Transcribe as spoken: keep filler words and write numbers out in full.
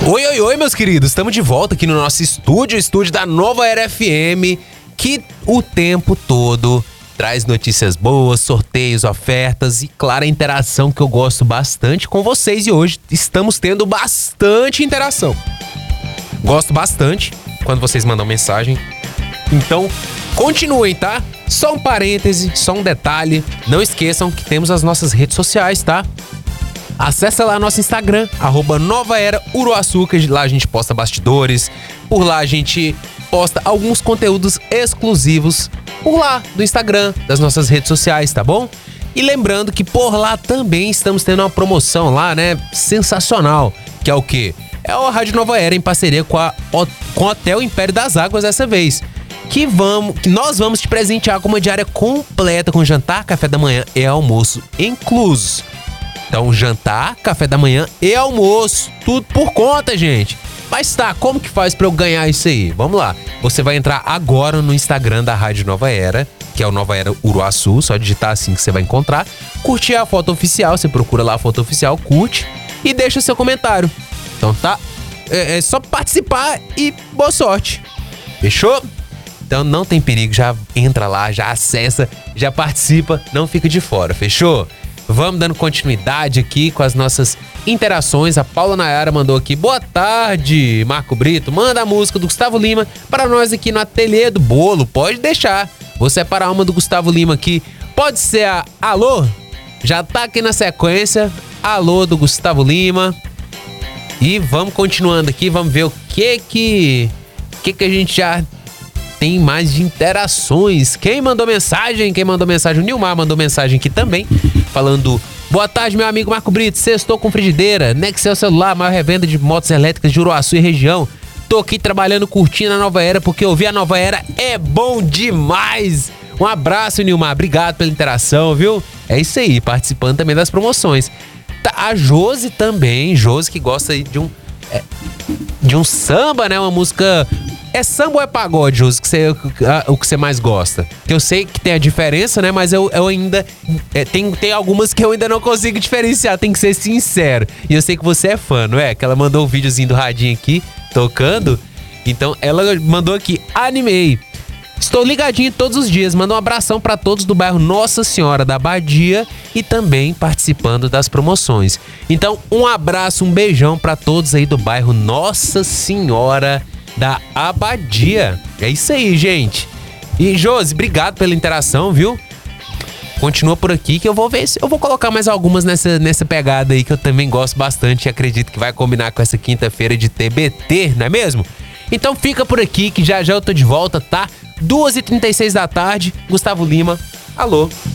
Oi, oi, oi, meus queridos. Estamos de volta aqui no nosso estúdio, estúdio da Nova Era F M, que o tempo todo traz notícias boas, sorteios, ofertas e, claro, a interação que eu gosto bastante com vocês. E hoje estamos tendo bastante interação. Gosto bastante quando vocês mandam mensagem. Então, continuem, tá? Só um parêntese, só um detalhe. Não esqueçam que temos as nossas redes sociais, tá? Acesse lá nosso Instagram, arroba Nova Era Uruaçu, que lá a gente posta bastidores. Por lá a gente posta alguns conteúdos exclusivos por lá do Instagram, das nossas redes sociais, tá bom? E lembrando que por lá também estamos tendo uma promoção lá, né? Sensacional. Que é o quê? É a Rádio Nova Era em parceria com, a, com o Hotel Império das Águas dessa vez. Que, vamos, que nós vamos te presentear com uma diária completa com jantar, café da manhã e almoço inclusos. Então, jantar, café da manhã e almoço, tudo por conta, gente. Mas tá, como que faz pra eu ganhar isso aí? Vamos lá. Você vai entrar agora no Instagram da Rádio Nova Era, que é o Nova Era Uruaçu, só digitar assim que você vai encontrar. Curtir a foto oficial, você procura lá a foto oficial, curte e deixa seu comentário. Então tá, é, é só participar e boa sorte. Fechou? Então não tem perigo, já entra lá, já acessa, já participa, não fica de fora, fechou? Vamos dando continuidade aqui com as nossas interações. A Paula Nayara mandou aqui: boa tarde, Marco Brito. Manda a música do Gustavo Lima para nós aqui no Ateliê do Bolo. Pode deixar. Vou separar uma do Gustavo Lima aqui. Pode ser a Alô? Já tá aqui na sequência. Alô do Gustavo Lima. E vamos continuando aqui. Vamos ver o que que, que, que a gente já tem mais de interações. Quem mandou mensagem? Quem mandou mensagem? O Nilmar mandou mensagem aqui também, falando: boa tarde, meu amigo Marco Brito. Sextou com frigideira. Nexel Celular, maior revenda de motos elétricas de Uruaçu e região. Tô aqui trabalhando, curtindo a Nova Era, porque ouvir a Nova Era é bom demais. Um abraço, Nilmar. Obrigado pela interação, viu? É isso aí, participando também das promoções. Tá, a Josi também. Josi que gosta de um, é, de um samba, né? Uma música... É samba ou é pagode, Josi, que você, o que você mais gosta? Que eu sei que tem a diferença, né? Mas eu, eu ainda... É, tem, tem algumas que eu ainda não consigo diferenciar, tem que ser sincero. E eu sei que você é fã, não é? Que ela mandou um videozinho do radinho aqui, tocando. Então, ela mandou aqui: animei. Estou ligadinho todos os dias. Manda um abração para todos do bairro Nossa Senhora da Abadia e também participando das promoções. Então, um abraço, um beijão para todos aí do bairro Nossa Senhora da Abadia. É isso aí, gente. E Josi, obrigado pela interação, viu? Continua por aqui que eu vou ver se eu vou colocar mais algumas nessa, nessa pegada aí que eu também gosto bastante e acredito que vai combinar com essa quinta-feira de T B T, não é mesmo? Então fica por aqui que já já eu tô de volta, tá? duas e trinta e seis da tarde, Gustavo Lima. Alô?